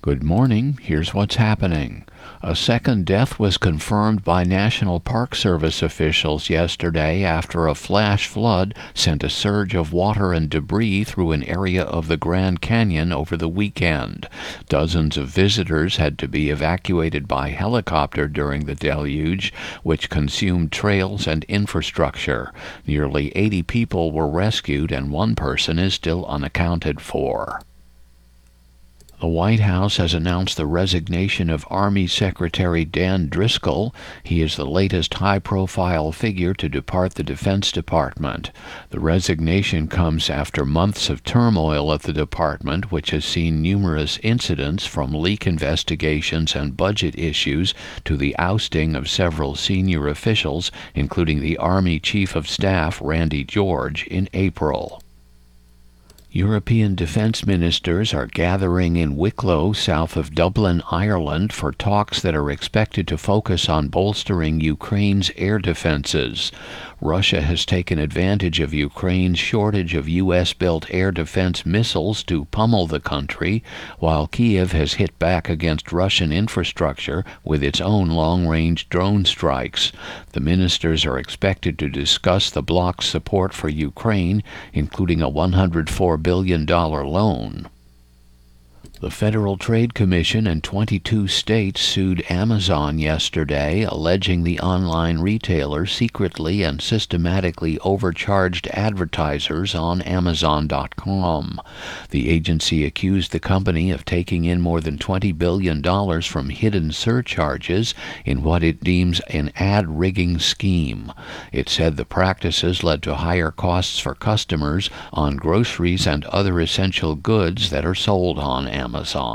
Good morning. Here's what's happening. A second death was confirmed by National Park Service officials yesterday after a flash flood sent a surge of water and debris through an area of the Grand Canyon over the weekend. Dozens of visitors had to be evacuated by helicopter during the deluge, which consumed trails and infrastructure. Nearly 80 people were rescued and one person is still unaccounted for. The White House has announced the resignation of Army Secretary Dan Driscoll. He is the latest high-profile figure to depart the Defense Department. The resignation comes after months of turmoil at the department, which has seen numerous incidents from leak investigations and budget issues to the ousting of several senior officials, including the Army Chief of Staff Randy George, in April. European defense ministers are gathering in Wicklow, south of Dublin, Ireland, for talks that are expected to focus on bolstering Ukraine's air defenses. Russia has taken advantage of Ukraine's shortage of U.S.-built air defense missiles to pummel the country, while Kiev has hit back against Russian infrastructure with its own long-range drone strikes. The ministers are expected to discuss the bloc's support for Ukraine, including a $104 billion loan. The Federal Trade Commission and 22 states sued Amazon yesterday, alleging the online retailer secretly and systematically overcharged advertisers on Amazon.com. The agency accused the company of taking in more than $20 billion from hidden surcharges in what it deems an ad-rigging scheme. It said the practices led to higher costs for customers on groceries and other essential goods that are sold on Amazon.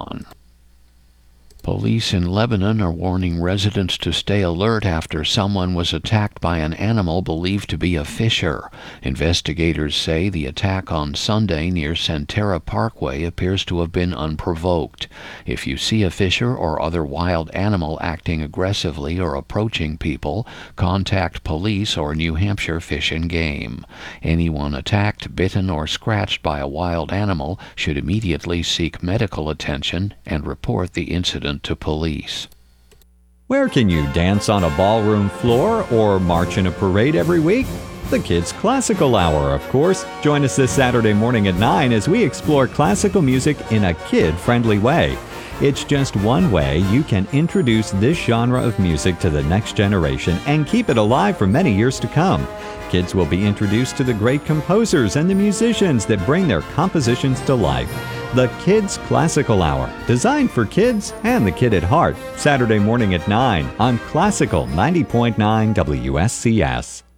Police in Lebanon are warning residents to stay alert after someone was attacked by an animal believed to be a fisher. Investigators say the attack on Sunday near Centerra Parkway appears to have been unprovoked. If you see a fisher or other wild animal acting aggressively or approaching people, contact police or New Hampshire Fish and Game. Anyone attacked, bitten, or scratched by a wild animal should immediately seek medical attention and report the incident to police. Where can you dance on a ballroom floor or march in a parade every week? The Kids Classical Hour, of course. Join us this Saturday morning at 9 as we explore classical music in a kid-friendly way. It's just one way you can introduce this genre of music to the next generation and keep it alive for many years to come. Kids will be introduced to the great composers and the musicians that bring their compositions to life. The Kids Classical Hour, designed for kids and the kid at heart. Saturday morning at 9 on Classical 90.9 WSCS.